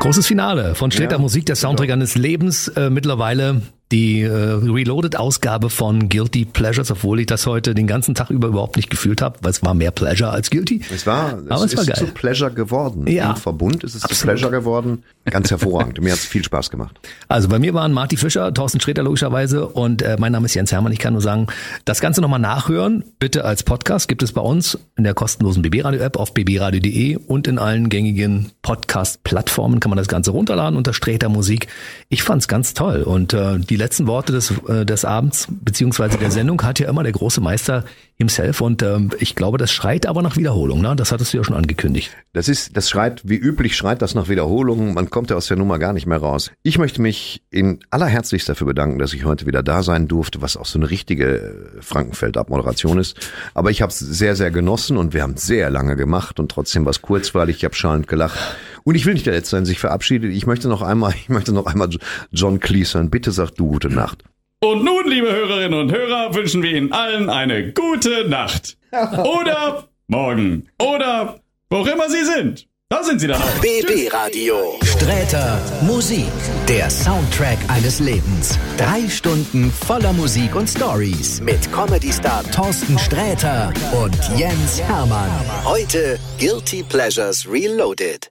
Großes Finale von Sträter Musik, der Soundtrack eines Lebens. Mittlerweile die Reloaded-Ausgabe von Guilty Pleasures, obwohl ich das heute den ganzen Tag über überhaupt nicht gefühlt habe, weil es war mehr Pleasure als Guilty. Es war geil. Zu Pleasure geworden. Ja. Im Verbund ist es zu Pleasure geworden. Ganz hervorragend. Mir hat es viel Spaß gemacht. Also bei mir waren Marty Fischer, Thorsten Sträter logischerweise und mein Name ist Jens Hermann. Ich kann nur sagen, das Ganze nochmal nachhören, bitte als Podcast, gibt es bei uns in der kostenlosen BB-Radio-App auf bbradio.de und in allen gängigen Podcast-Plattformen kann man das Ganze runterladen unter Sträter Musik. Ich fand's ganz toll und die letzten Worte des Abends beziehungsweise der Sendung hat ja immer der große Meister himself und ich glaube, das schreit aber nach Wiederholung, ne? Das hattest du ja schon angekündigt. Das schreit, wie üblich schreit das nach Wiederholung, man kommt ja aus der Nummer gar nicht mehr raus. Ich möchte mich in allerherzlichst dafür bedanken, dass ich heute wieder da sein durfte, was auch so eine richtige Frankenfeld-Abmoderation ist. Aber ich habe es sehr, sehr genossen und wir haben sehr lange gemacht und trotzdem war es kurzweilig, ich habe schallend gelacht. Und ich will nicht der Letzte sein, sich verabschiedet. Ich möchte noch einmal John Cleese hören. Bitte sag du gute Nacht. Und nun, liebe Hörerinnen und Hörer, wünschen wir Ihnen allen eine gute Nacht. Oder morgen. Oder wo auch immer Sie sind. Da sind Sie dann auch. BB Radio. Sträter Musik. Der Soundtrack eines Lebens. 3 Stunden voller Musik und Stories. Mit Comedy-Star Thorsten Sträter und Jens Hermann. Heute Guilty Pleasures Reloaded.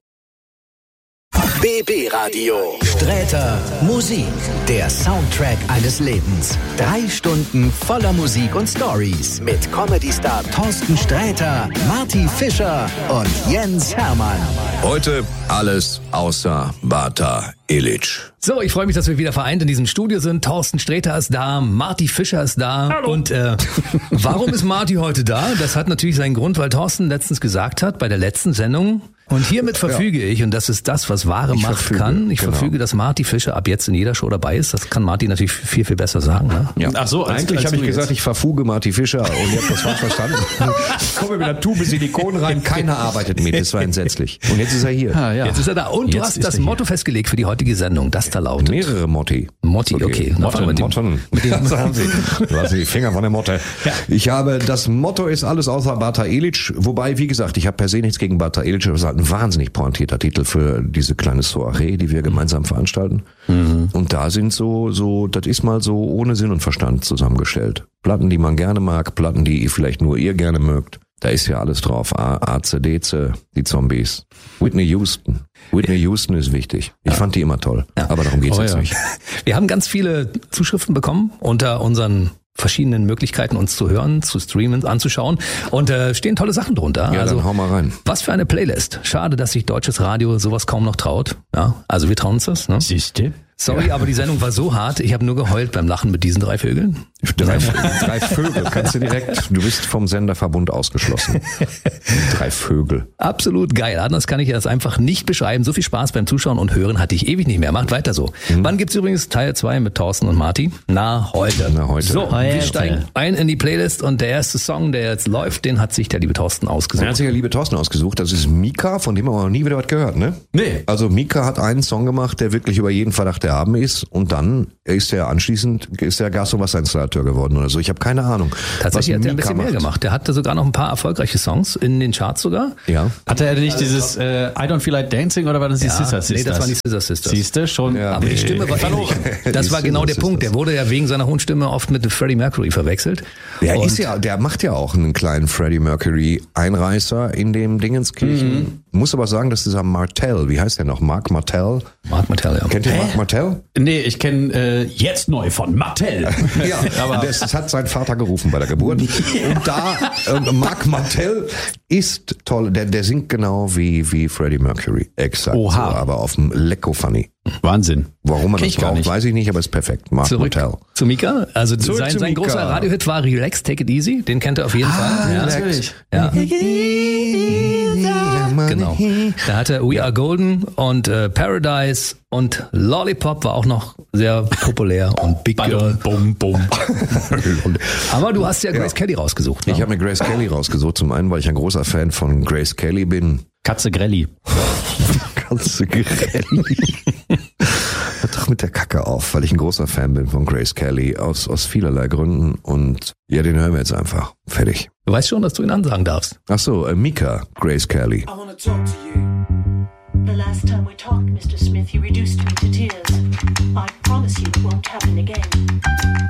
BB Radio. Sträter Musik. Der Soundtrack eines Lebens. 3 Stunden voller Musik und Stories. Mit Comedy-Star Thorsten Sträter, Marty Fischer und Jens Hermann. Heute alles außer Bata Illich. So, ich freue mich, dass wir wieder vereint in diesem Studio sind. Thorsten Sträter ist da, Marty Fischer ist da. Hallo. Und warum ist Marty heute da? Das hat natürlich seinen Grund, weil Thorsten letztens gesagt hat, bei der letzten Sendung, und hiermit verfüge ich, und das ist das, was wahre Macht kann, ich verfüge, dass Marty Fischer ab jetzt in jeder Show dabei ist. Das kann Marty natürlich viel, viel besser sagen. Ne? Ja. Ach so, eigentlich habe ich gesagt, ich verfuge Marty Fischer und ihr habt das falsch verstanden. Ich komme mit einer Tube Silikon rein, keiner arbeitet mit, das war entsetzlich. Und jetzt ist er hier. Ah, ja. Jetzt ist er da. Und du Jetzt hast das Motto festgelegt für die heutige Sendung, das da lautet. Mehrere Motti. Motti, okay. Motten. Das haben Sie. Du hast die Finger von der Motte. Ja. Ich habe, das Motto ist alles außer Bata Illich, wobei, wie gesagt, ich habe per se nichts gegen Bata Illich, aber es ist halt ein wahnsinnig pointierter Titel für diese kleine Soiree, die wir gemeinsam veranstalten. Mhm. Und da sind so, das ist mal so ohne Sinn und Verstand zusammengestellt. Platten, die man gerne mag, Platten, die vielleicht nur ihr gerne mögt. Da ist ja alles drauf. ACDC, die Zombies. Whitney Houston. Whitney Houston ist wichtig. Ich fand die immer toll. Ja. Aber darum geht's jetzt nicht. Wir haben ganz viele Zuschriften bekommen unter unseren verschiedenen Möglichkeiten, uns zu hören, zu streamen, anzuschauen. Und stehen tolle Sachen drunter. Ja, also, dann hau mal rein. Was für eine Playlist. Schade, dass sich deutsches Radio sowas kaum noch traut. Ja, also wir trauen uns das. Ne? Siehste? Sorry, aber die Sendung war so hart, ich habe nur geheult beim Lachen mit diesen 3 Vögeln. 3 Vögel, kannst du direkt, du bist vom Senderverbund ausgeschlossen. 3 Vögel. Absolut geil, anders kann ich das einfach nicht beschreiben. So viel Spaß beim Zuschauen und Hören hatte ich ewig nicht mehr. Macht weiter so. Wann gibt's übrigens Teil 2 mit Thorsten und Marty? Na, heute. So, wir steigen ein in die Playlist und der erste Song, der jetzt läuft, den hat sich der liebe Thorsten ausgesucht. Der hat sich der liebe Thorsten ausgesucht. Das ist Mika, von dem haben wir noch nie wieder was gehört, ne? Nee. Also Mika hat einen Song gemacht, der wirklich über jeden Verdacht erhaben ist und dann ist er anschließend Gas- und Wasserinstallateur geworden oder so. Ich habe keine Ahnung. Tatsächlich hat er ein bisschen mehr gemacht. Der hatte sogar noch ein paar erfolgreiche Songs in den Charts sogar. Ja. Hatte er nicht dieses I Don't Feel Like Dancing oder war das die Scissor Sisters? Nee, das waren die Scissor Sisters. Siehste, schon. Ja, aber die Stimme war ähnlich. Das war genau der Punkt. Der wurde ja wegen seiner hohen Stimme oft mit Freddie Mercury verwechselt. Der macht ja auch einen kleinen Freddie Mercury Einreißer in dem Dingenskirchen. Muss aber sagen, dass dieser Martell, wie heißt der noch? Mark Martell? Mark Martell, ja. Kennt ihr Mark Martell? Nee, ich kenne jetzt neu von Mattel. Ja, aber das hat sein Vater gerufen bei der Geburt. Und da, Mark Martell ist toll. Der singt genau wie Freddie Mercury. Exakt. Oha. So, aber auf dem Lecko Funny. Wahnsinn. Warum man Kenn das ich gar braucht, nicht. weiß ich nicht, aber ist perfekt. Mark Zurück Martell. zu Mika. Also Zurück zu sein Mika. großer Radiohit war Relax, Take It Easy. Den kennt er auf jeden Fall. Ja, natürlich. Ja. Genau. Da hatte We Are Golden und Paradise und Lollipop war auch noch sehr populär und Big Girl. Bum, bum. Aber du hast ja Grace Kelly rausgesucht. Ne? Ich habe mir Grace Kelly rausgesucht. Zum einen, weil ich ein großer Fan von Grace Kelly bin. Katze Grelli. Ganze Grelli. Hört doch mit der Kacke auf, weil ich ein großer Fan bin von Grace Kelly aus vielerlei Gründen und ja, den hören wir jetzt einfach. Fertig. Du weißt schon, dass du ihn ansagen darfst. Ach so, Mika, Grace Kelly. I wanna talk to you. The last time we talked, Mr. Smith, you reduced me to tears. I promise you it won't happen again.